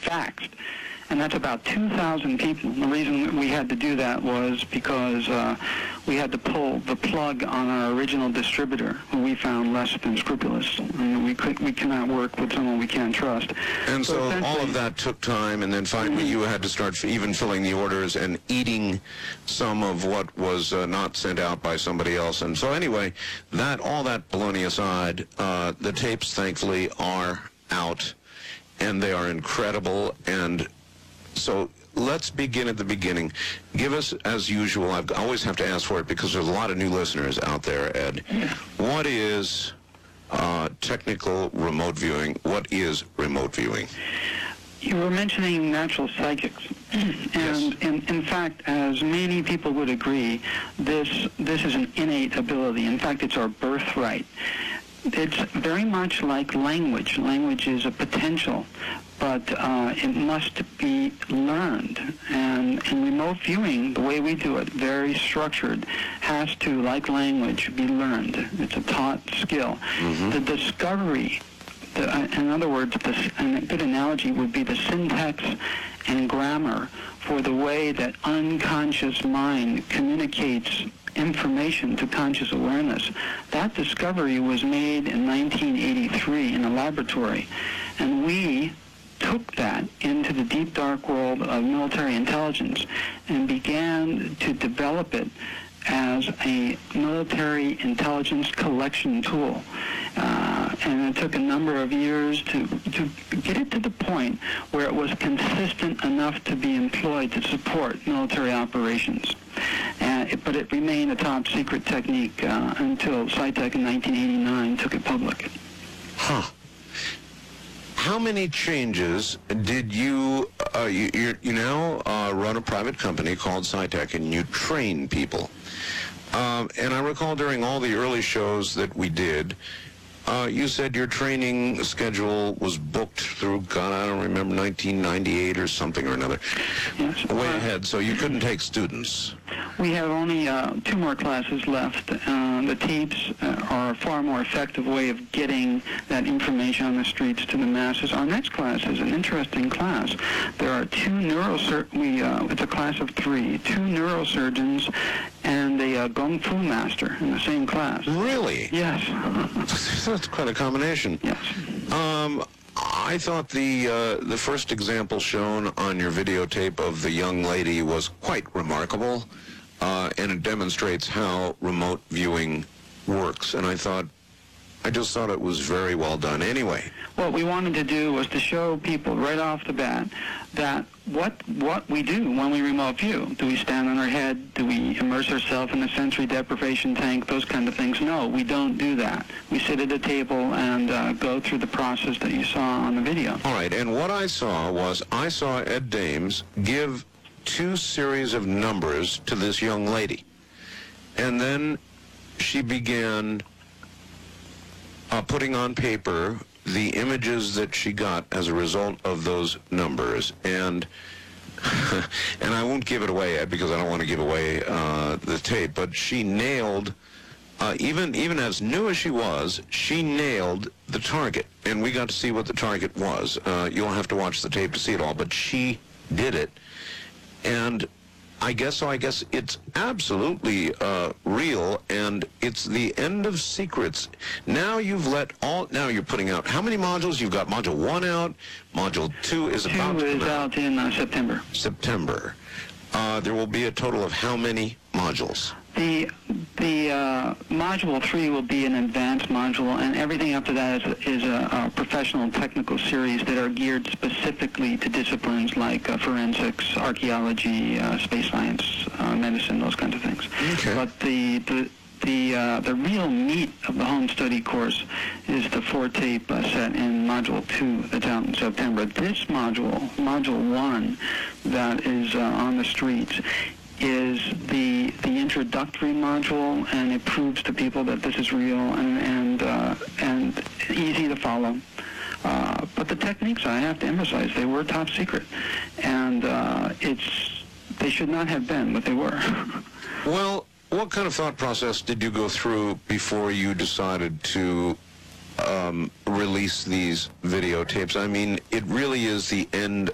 faxed. And that's about 2,000 people. The reason we had to do that was because we had to pull the plug on our original distributor, who we found less than scrupulous. And we cannot work with someone we can't trust. And so all of that took time, and then finally you had to start even filling the orders and eating some of what was not sent out by somebody else. And so anyway, all that baloney aside, the tapes, thankfully, are out, and they are incredible. And so let's begin at the beginning. Give us, as usual, I always have to ask for it because there's a lot of new listeners out there, Ed. What is technical remote viewing? What is remote viewing? You were mentioning natural psychics, and in fact, as many people would agree, this is an innate ability. In fact, it's our birthright. It's very much like language. Language is a potential, but it must be learned. And in remote viewing, the way we do it, very structured, has to, like language, be learned. It's a taught skill. The discovery, in other words, and a good analogy would be the syntax and grammar for the way that unconscious mind communicates information to conscious awareness. That discovery was made in 1983 in a laboratory, and we took that into the deep dark world of military intelligence and began to develop it as a military intelligence collection tool. And it took a number of years to get it to the point where it was consistent enough to be employed to support military operations. But it remained a top secret technique until SciTech in 1989 took it public. Huh. How many changes did you now run a private company called SciTech, and you train people. And I recall during all the early shows that we did, you said your training schedule was booked through, God, I don't remember, 1998 or something or another. Yes. Way ahead, so you couldn't take students. We have only 2 more classes left. The tapes are a far more effective way of getting that information on the streets to the masses. Our next class is an interesting class. There are 2 neurosurgeons, it's a class of 3, 2 neurosurgeons and a Kung Fu master in the same class. Really? Yes. That's quite a combination. Yes. I thought the first example shown on your videotape of the young lady was quite remarkable, and it demonstrates how remote viewing works. And I just thought it was very well done. Anyway, what we wanted to do was to show people right off the bat that what we do when we remote view. Do we stand on our head? Do we immerse ourselves in a sensory deprivation tank? Those kind of things. No, we don't do that. We sit at a table and go through the process that you saw on the video. All right, and what I saw was Ed Dames give 2 series of numbers to this young lady. And then she began putting on paper the images that she got as a result of those numbers. And and I won't give it away, Ed, because I don't want to give away the tape, but she nailed, even as new as she nailed the target. And we got to see what the target was. You'll have to watch the tape to see it all, but she did it. And I guess it's absolutely real, and it's the end of secrets. Now now you're putting out, how many modules? You've got Module 1 out, Module 2 is about to come out. 2 is out in September. September. There will be a total of how many modules? The Module 3 will be an advanced module, and everything after that is a professional technical series that are geared specifically to disciplines like forensics, archaeology, space science, medicine, those kinds of things. Okay. But the real meat of the home study course is the 4-tape set in Module 2 that's out in September. This module, Module 1, that is on the streets, is the introductory module, and it proves to people that this is real and easy to follow. But the techniques, I have to emphasize, they were top secret, and they should not have been, but they were. Well, what kind of thought process did you go through before you decided to release these videotapes? I mean, it really is the end